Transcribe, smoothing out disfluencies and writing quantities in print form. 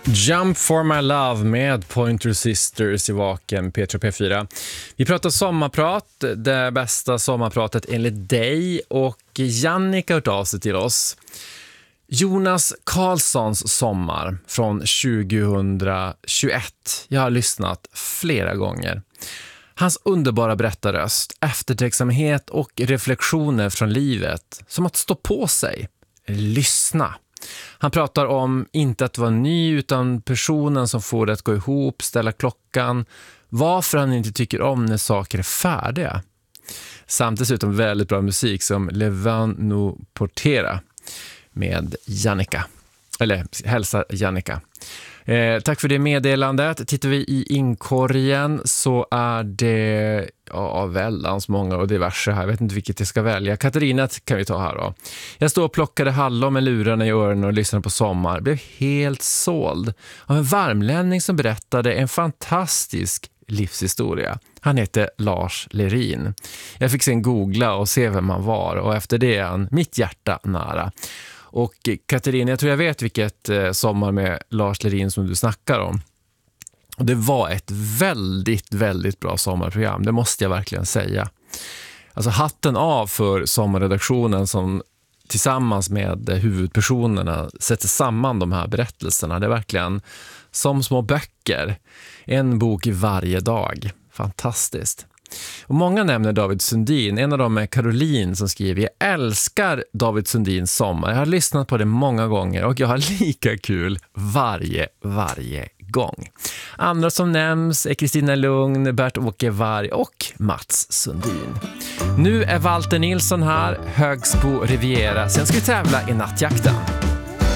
Jump for my love med Pointer Sisters i Vaken, P3 P4. Vi pratar sommarprat, det bästa sommarpratet enligt dig, och Jannica har hört av sig till oss. Jonas Karlssons sommar från 2021. Jag har lyssnat flera gånger. Hans underbara berättarröst, eftertänksamhet och reflektioner från livet, som att stå på sig, lyssna. Han pratar om inte att vara ny utan personen som får det att gå ihop, ställa klockan, varför han inte tycker om när saker är färdiga. Samt dessutom väldigt bra musik som Le Vent nous portera med Jannica. Eller hälsa Jannica. Tack för det meddelandet. Tittar vi i inkorgen så är det väldans många och diverse här. Jag vet inte vilket jag ska välja. Katarina kan vi ta här då. Jag står och plockade hallon med lurarna i öronen och lyssnade på sommar. Blev helt såld av en varmlänning som berättade en fantastisk livshistoria. Han heter Lars Lerin. Jag fick sen googla och se vem han var, och efter det är han mitt hjärta nära. Och Katarina, jag tror jag vet vilket sommar med Lars Lerin som du snackar om. Och det var ett väldigt, väldigt bra sommarprogram. Det måste jag verkligen säga. Alltså hatten av för sommarredaktionen som tillsammans med huvudpersonerna sätter samman de här berättelserna. Det är verkligen som små böcker. En bok varje dag. Fantastiskt. Och många nämner David Sundin. En av dem är Caroline som skriver: jag älskar David Sundins sommar. Jag har lyssnat på det många gånger och jag har lika kul varje gång. Andra som nämns är Kristina Lugn, Bert-Åke Varg och Mats Sundin. Nu är Walter Nilsson här, Högsbo Riviera. Sen ska vi tävla i nattjakten.